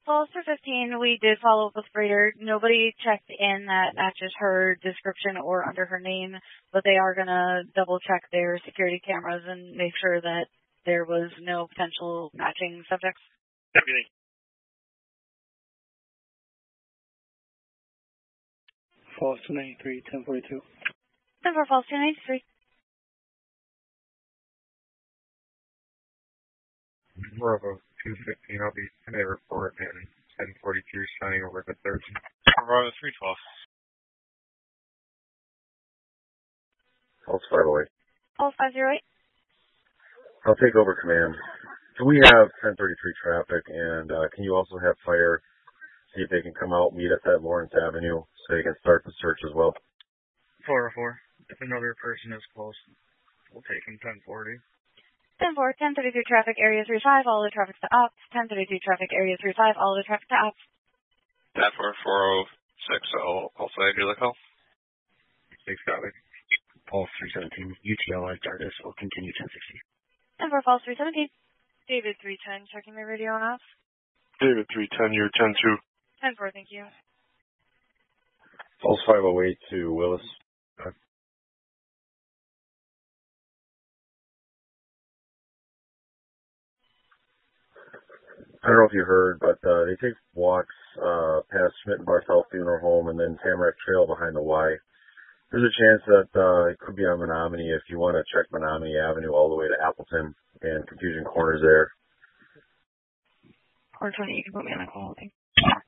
Falls for 15, we did follow up with Freighter. Nobody checked in that matches her description or under her name, but they are going to double check their security cameras and make sure that there was no potential matching subjects. Deputy. Falls 293, 1042. 10-4, Falls 293. Bravo 215, I'll be in a report and 1042 signing over the 13. Bravo 312. Falls 508. Falls 508. I'll take over command. Can we have 1033 traffic, and can you also have fire, see if they can come out, meet us at Lawrence Avenue, so they can start the search as well? 404. If another person is close, we'll take him 1040. 10-4, 1033 traffic, area 35, all the traffic to ops. 1033 traffic, area 35, all the traffic to ops. 10-4, 406, also I do the call. 6 copy. Falls 317, UTLI Dardis will continue 1060. 10-4, Falls 317. David 310, checking the radio on ops. David 310, you're 10-2. 10-4, thank you. Falls 508 to Willis. I don't know if you heard, but they take walks past Schmidt and Bartel Funeral Home and then Tamarack Trail behind the Y. There's a chance that it could be on Menominee if you want to check Menominee Avenue all the way to Appleton and Confusion Corners there. Or 20, you can put me on a call.